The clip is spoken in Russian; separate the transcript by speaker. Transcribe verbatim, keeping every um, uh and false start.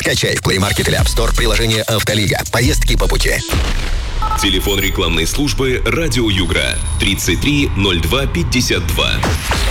Speaker 1: Скачай в Play Market или App Store приложение «Автолига». Поездки по пути.
Speaker 2: Телефон рекламной службы «Радио Югра» тридцать три ноль два пятьдесят два.